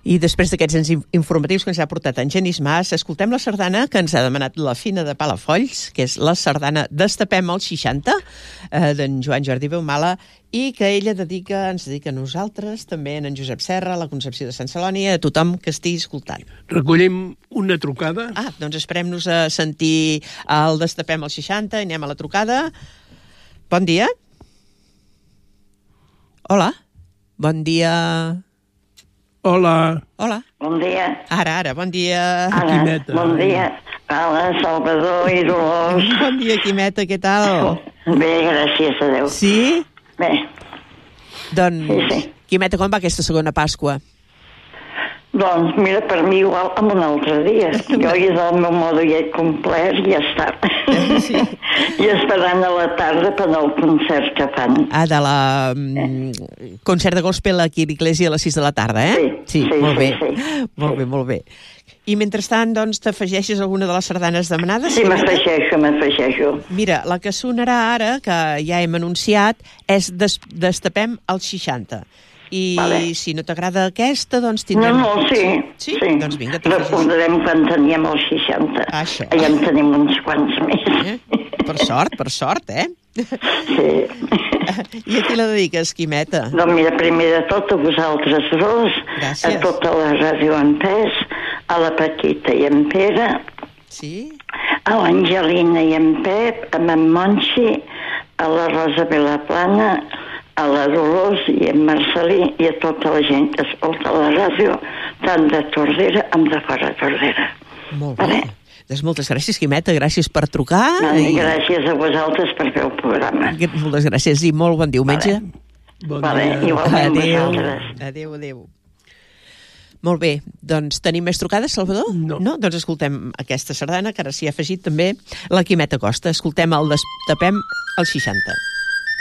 I després d'aquests informatius que ens ha portat en Genís Mas, escoltem la sardana que ens ha demanat la Fina de Palafolls, que és la sardana Destapem els 60, d'en Joan Jordi Beumala, i que ella ens dedica a nosaltres, també en Josep Serra, a la Concepció de Sant Celoni, a tothom que estigui escoltant. Recollim una trucada. Doncs esperem-nos a sentir el Destapem els 60, anem a la trucada. Bon dia. Hola. Bon dia. Hola. Hola. Bon dia. Ara, bon dia. Quimeta. Bon dia. Hola, Salvador i Dolors. Bon dia, Quimeta, què tal? Bé, gràcies a Déu. Sí? Bé. Doncs, Sí. Quimeta, com va aquesta segona Pasqua? Doncs mira, per mi igual amb un altre dia. Jo hi del meu modo ja he complert i ja està. Sí. I esperant a la tarda per al concert que fan. De la concert de gospel aquí a l'Iglésia a les 6 de la tarda, eh? Sí, molt bé. sí. Molt bé. I mentrestant, doncs, t'afegeixes alguna de les sardanes demanades? Sí, m'afegeixo. Mira, la que sonarà ara, que ja hem anunciat, és Destapem els 60. I vale. Si no t'agrada aquesta, doncs tindrem... No, sí. Sí? Doncs vinga, t'afegeixes. Recordarem quan teníem els 60. Això. Ja en tenim uns quants més. Per sort, eh? Sí. I a qui la dediques, Quimeta? Doncs mira, primer de tot a vosaltres dos, Gràcies. a tota la ràdio en pes, a la Paquita i en Pere, Sí? a l'Angelina i en Pep, a en Monchi, a la Rosa Vilaplana, a la Dolors i en Marcelí i a tota la gent que escolta la ràdio, tant de Tordera com de fora de Tordera. Molt bé. Doncs moltes gràcies, Quimeta, gràcies per trucar. Gràcies a vosaltres per fer el programa. Moltes gràcies i molt bon diumenge. Bon Vale, dia. igualment vosaltres. Adéu. Molt bé, doncs tenim més trucades, Salvador? No. Doncs escoltem aquesta sardana, que ara s'hi ha afegit també la Quimeta Costa. Escoltem el Destapem els 60.